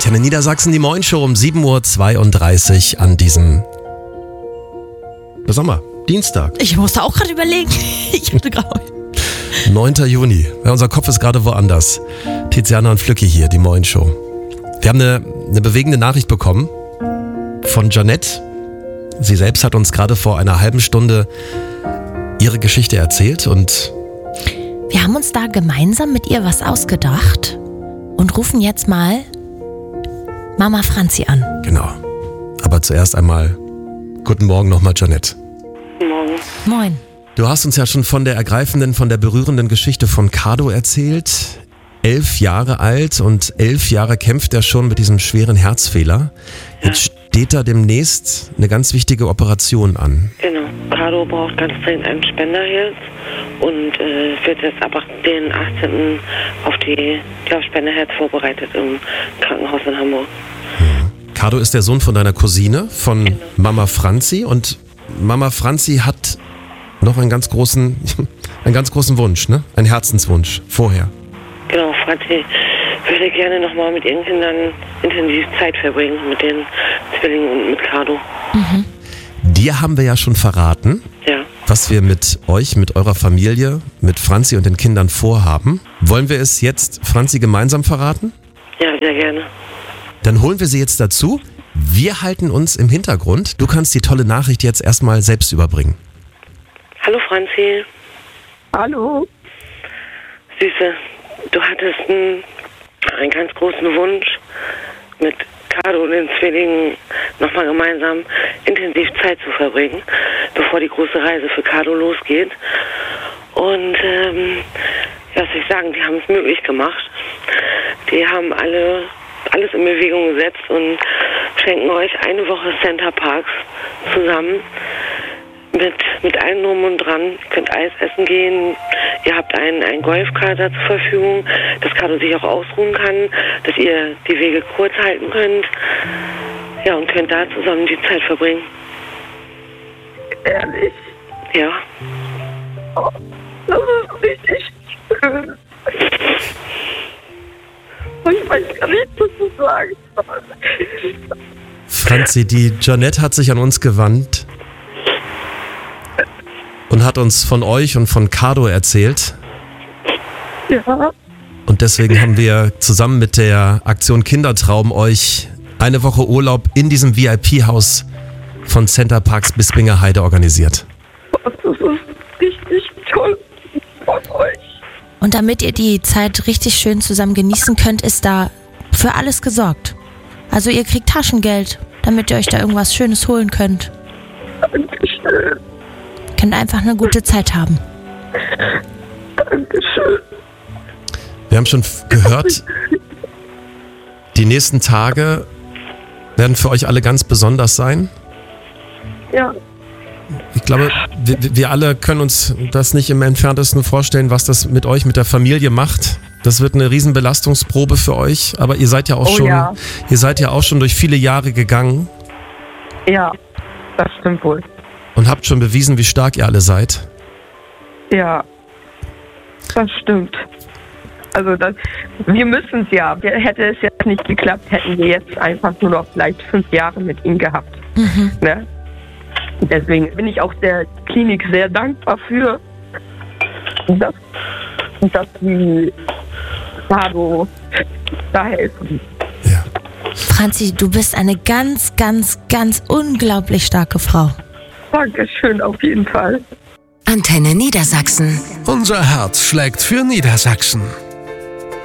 Antenne Niedersachsen, die Morgenshow um 7.32 Uhr an diesem Sommer, Dienstag. Ich musste auch gerade überlegen. Ich hatte gerade 9. Juni. Ja, unser Kopf ist gerade woanders. Tiziana und Flücki hier, die Morgenshow. Wir haben eine bewegende Nachricht bekommen von Janette. Sie selbst hat uns gerade vor einer halben Stunde ihre Geschichte erzählt und Wir haben uns da gemeinsam mit ihr was ausgedacht und rufen jetzt mal Mama Franzi an. genau. Aber zuerst einmal guten Morgen nochmal, Janette. Morgen. Moin. Du hast uns ja schon von der ergreifenden, von der berührenden Geschichte von Cardo erzählt. 11 Jahre alt und 11 Jahre kämpft er schon mit diesem schweren Herzfehler. Jetzt steht da demnächst eine ganz wichtige Operation an. Genau. Cardo braucht ganz dringend ein Spenderherz und wird jetzt ab den 18. auf die Spenderherz vorbereitet im Krankenhaus in Hamburg. Cardo ist der Sohn von deiner Cousine, von Mama Franzi. Und Mama Franzi hat noch einen ganz großen Wunsch, ne? Ein Herzenswunsch vorher. Genau, Franzi würde gerne nochmal mit ihren Kindern intensiv Zeit verbringen, mit den Zwillingen und mit Cardo. Dir haben wir ja schon verraten, Ja. was wir mit euch, mit eurer Familie, mit Franzi und den Kindern vorhaben. Wollen wir es jetzt Franzi gemeinsam verraten? Ja, sehr gerne. Dann holen wir sie jetzt dazu. Wir halten uns im Hintergrund. Du kannst die tolle Nachricht jetzt erstmal selbst überbringen. Hallo Franzi. Hallo. Süße, du hattest einen ganz großen Wunsch, mit Cardo und den Zwillingen nochmal gemeinsam intensiv Zeit zu verbringen, bevor die große Reise für Cardo losgeht. Und was soll ich sagen, die haben es möglich gemacht. Die haben alles in Bewegung gesetzt und schenken euch eine Woche Center Parks zusammen. Mit allem drum und dran. Ihr könnt Eis essen gehen. Ihr habt einen Golfkader zur Verfügung, dass Cardo sich auch ausruhen kann, dass ihr die Wege kurz halten könnt. Ja, und könnt da zusammen die Zeit verbringen. Ehrlich? Ja. Oh, das ist richtig schön. Ich weiß gar nicht, was ich sagen soll. Franzi, die Janette hat sich an uns gewandt und hat uns von euch und von Cardo erzählt. Ja, Und deswegen haben wir zusammen mit der Aktion Kindertraum euch eine Woche Urlaub in diesem VIP-Haus von Center Parks Bispinger Heide organisiert. das ist richtig toll von euch. Und damit ihr die Zeit richtig schön zusammen genießen könnt, ist da für alles gesorgt. Also ihr kriegt Taschengeld, damit ihr euch da irgendwas Schönes holen könnt. Dankeschön. Könnt einfach eine gute Zeit haben. Dankeschön. Wir haben schon gehört, die nächsten Tage werden für euch alle ganz besonders sein. Ja, Ich glaube, wir alle können uns das nicht im Entferntesten vorstellen, was das mit euch, mit der Familie macht. Das wird eine Riesenbelastungsprobe für euch, aber ihr seid ja auch ihr seid ja auch schon durch viele Jahre gegangen ja, das stimmt wohl. und habt schon bewiesen, wie stark ihr alle seid. Ja, das stimmt. Also wir müssen es ja. Hätte es jetzt nicht geklappt, hätten wir jetzt einfach nur noch vielleicht 5 Jahre mit ihm gehabt. Ne? Deswegen bin ich auch der Klinik sehr dankbar für, dass die Cardo da helfen. Ja. Franzi, du bist eine ganz, ganz, ganz unglaublich starke Frau. Dankeschön auf jeden Fall. Antenne Niedersachsen. Unser Herz schlägt für Niedersachsen.